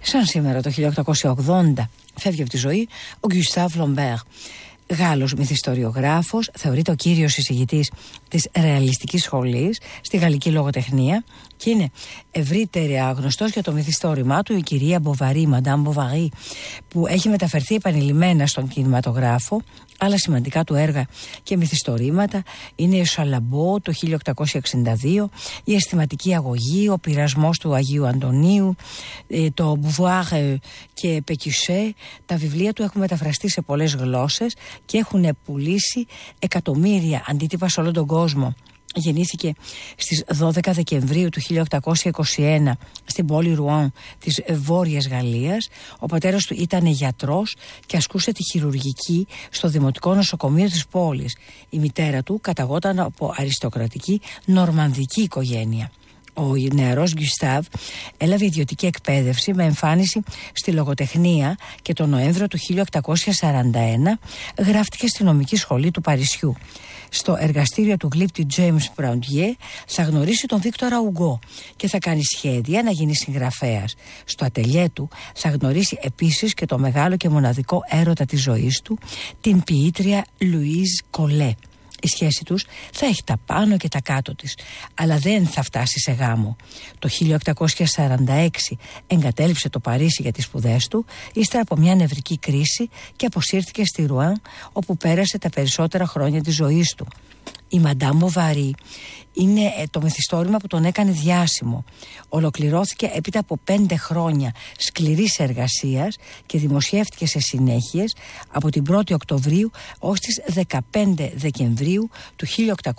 Σαν σήμερα το 1880 φεύγει από τη ζωή ο Γκουστάβ Λομπέρ. Γάλλος μυθιστοριογράφος, θεωρείται ο κύριος εισηγητής της ρεαλιστικής σχολής στη γαλλική λογοτεχνία και είναι ευρύτερα γνωστός για το μυθιστόρημά του η κυρία Μποβαρί, Μαντάμ Μποβαρί, που έχει μεταφερθεί επανειλημμένα στον κινηματογράφο. Άλλα σημαντικά του έργα και μυθιστορήματα είναι η Σαλαμπό το 1862, η αισθηματική αγωγή, ο πειρασμός του Αγίου Αντωνίου, το Μπουβουάρ και Πεκισέ. Τα βιβλία του έχουν μεταφραστεί σε πολλές γλώσσες και έχουν πουλήσει εκατομμύρια αντίτυπα σε όλο τον κόσμο. Γεννήθηκε στις 12 Δεκεμβρίου του 1821 στην πόλη Ρουάν της Βόρειας Γαλλίας. Ο πατέρας του ήταν γιατρός και ασκούσε τη χειρουργική στο δημοτικό νοσοκομείο της πόλης. Η μητέρα του καταγόταν από αριστοκρατική νορμανδική οικογένεια. Ο νεαρός Γκουστάβ έλαβε ιδιωτική εκπαίδευση με εμφάνιση στη λογοτεχνία και τον Νοέμβριο του 1841 γράφτηκε στη νομική σχολή του Παρισιού. Στο εργαστήριο του γλύπτη James Brandier θα γνωρίσει τον Βίκτορα Ουγκό και θα κάνει σχέδια να γίνει συγγραφέας. Στο ατελιέ του θα γνωρίσει επίσης και το μεγάλο και μοναδικό έρωτα της ζωής του, την ποιήτρια Λουίζ Κολέ. Η σχέση τους θα έχει τα πάνω και τα κάτω της, αλλά δεν θα φτάσει σε γάμο. Το 1846 εγκατέλειψε το Παρίσι για τις σπουδές του, ύστερα από μια νευρική κρίση και αποσύρθηκε στη Ρουάν, όπου πέρασε τα περισσότερα χρόνια της ζωής του. Η Μαντάμ Μποβαρί είναι το μυθιστόρημα που τον έκανε διάσημο. Ολοκληρώθηκε έπειτα από 5 χρόνια σκληρής εργασίας και δημοσιεύτηκε σε συνέχειες από την 1η Οκτωβρίου ως τις 15 Δεκεμβρίου του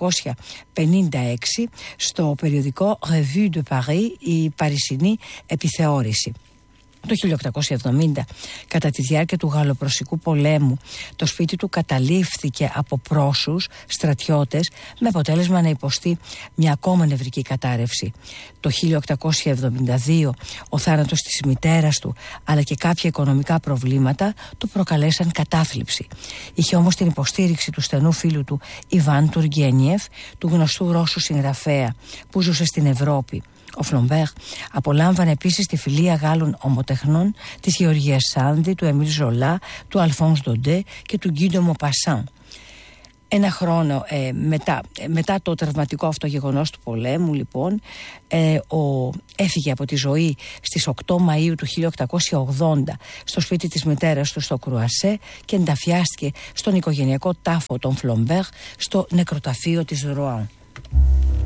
1856 στο περιοδικό Revue de Paris, η Παρισινή Επιθεώρηση. Το 1870, κατά τη διάρκεια του Γαλλοπρωσικού πολέμου, το σπίτι του καταλήφθηκε από Πρόσους στρατιώτες με αποτέλεσμα να υποστεί μια ακόμα νευρική κατάρρευση. Το 1872, ο θάνατος της μητέρας του αλλά και κάποια οικονομικά προβλήματα του προκαλέσαν κατάθλιψη. Είχε όμως την υποστήριξη του στενού φίλου του Ιβάν Τουργκένιεφ, του γνωστού Ρώσου συγγραφέα που ζούσε στην Ευρώπη. Ο Φλομπέρ απολάμβανε επίσης τη φιλία Γάλλων ομοτεχνών της Γεωργίας Σάνδη, του Εμίλ Ζολά, του Αλφόνς Ντοντέ και του Γκί ντε Μοπασάν. Ένα χρόνο μετά το τραυματικό αυτό γεγονός του πολέμου, λοιπόν, έφυγε από τη ζωή στις 8 Μαΐου του 1880 στο σπίτι της μητέρας του στο Κρουασέ και ενταφιάστηκε στον οικογενειακό τάφο των Φλομπέρ στο νεκροταφείο της Ρουάν.